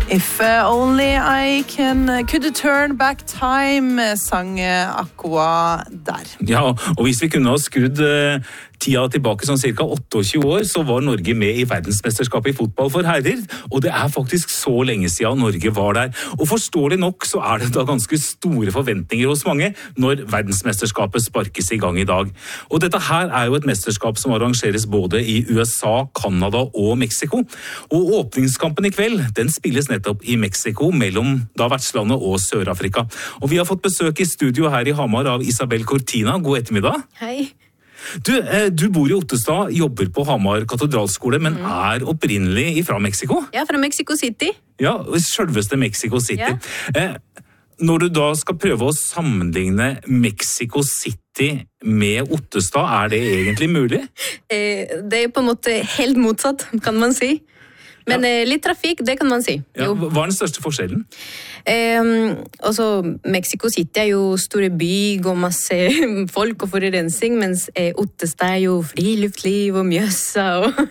If only I could turn back time, sang Aqua der. Ja, og hvis vi kunne ha skrudd tida tilbake sånn cirka 28 år, så var Norge med i verdensmesterskapet i fotball for herrer, og det faktisk så lenge siden Norge var der. Og forståelig nok så det da ganske store forventninger hos mange når verdensmesterskapet sparkes i gang i dag. Og dette her jo et mesterskap som arrangeres både i USA, Kanada og Mexico. Og åpningskampen i kveld, den spilles nettopp i Mexico mellom da vertslandet og Sør-Afrika. Og vi har fått besøk i studio her i Hamar av Isabel Cortina. God ettermiddag. Hei. Du bor i Ottestad, jobber på Hamar katedralskole, men opprinnelig fra Mexico? Ja, fra Mexico City. Ja, selveste Mexico City. Ja. Når du da skal prøve å sammenligne Mexico City med Ottestad, det egentlig mulig? Det på en måte helt motsatt, kan man si. Men litt trafikk, det kan man si. Ja, hva den største forskjellen? Også Mexico City jo store by og masse folk og forurensning, mens Ottestad jo friluftliv og mjøsa.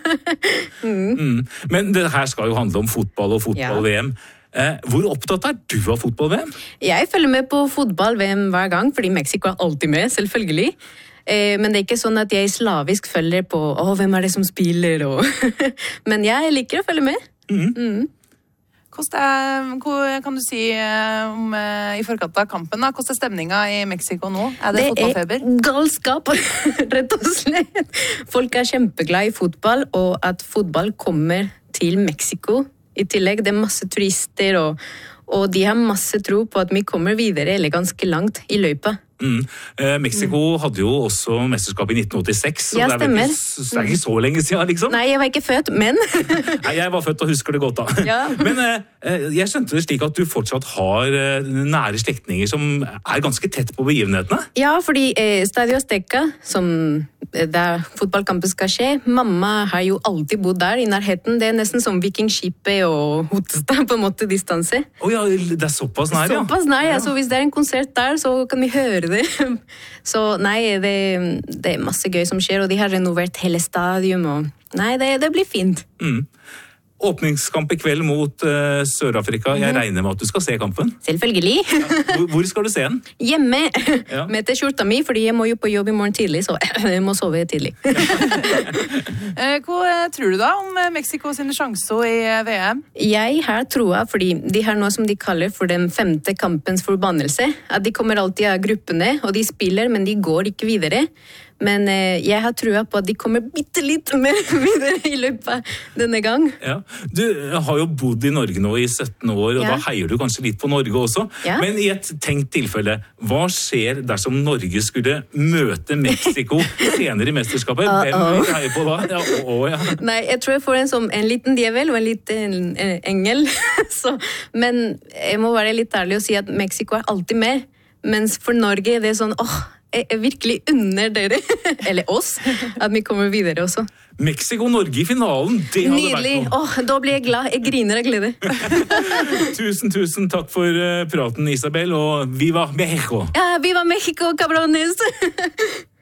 Men det her skal jo handle om fotball og fotball-VM. Hvor opptatt du av fotball-VM? Jeg følger med på fotball-VM hver gang, fordi Mexico alltid med, selvfølgelig. Men det ikke sånn at jeg slavisk følger på hvem det som spiller men jeg liker å følge med. Hva kan du si om i forkant av kampen? Hvordan stemninga i Mexico nå? Det fotballfeber? Det galskap, rett og slett. Folk kjempeglade i fotball, og at fotball kommer til Mexico i tillegg. Det masse turister, og de har masse tro på at vi kommer videre eller ganske langt i løypa. Mexico hadde jo også mesterskap i 1986, så ja, det ikke så lenge siden, liksom. Nei, jeg var ikke født, men... Nei, jeg var født og husker det godt da. Ja. Men jeg skjønte det slik at du fortsatt har nære slektninger som ganske tett på begivenhetene. Ja, fordi Stadio Azteca, der fotballkampen skal skje, mamma har jo alltid bodd der i nærheten. Det nesten som Vikingskipet og Ottestad på en måte distanse. Ja, det såpass nær, ja. Såpass nær, ja. Så hvis det en konsert der, så kan vi høre det. Så nei, det masse gøy som skjer, og de har renovert hele stadion, og nei, det blir fint. Åpningskamp i kveld mot Sør-Afrika. Jeg regner med at du skal se kampen. Selvfølgelig. Ja. Hvor skal du se den? Hjemme, med T-skjorta mi, fordi jeg må jo på jobb i morgen tidlig, så jeg må sove tidlig. Hva tror du da om Mexico sine sjanser i VM? Jeg har troa, fordi de har noe som de kaller for den 5. kampens forbannelse. At de kommer alltid av gruppene, og de spiller, men de går ikke videre. Men jeg har troa på at de kommer bitte litt mer videre i løpet denne gang. Ja. Du har jo bodd i Norge nå i 17 år, og da heier du kanskje litt på Norge også. Ja. Men i et tenkt tilfelle, hva skjer dersom Norge skulle møte Mexico senere i mesterskapet? Hvem vil heie på da? Ja. Nei, jeg tror jeg får en liten djevel og en liten engel. Men jeg må være litt ærlig og si at Mexico alltid med. Mens for Norge det sånn, jeg virkelig unner dere, eller oss, at vi kommer videre også. Mexico-Norge i finalen, det hadde nydelig. Vært noe. Da blir jeg glad. Jeg griner av glede. Tusen takk for praten, Isabel, og viva Mexico! Ja, viva Mexico, cabrones!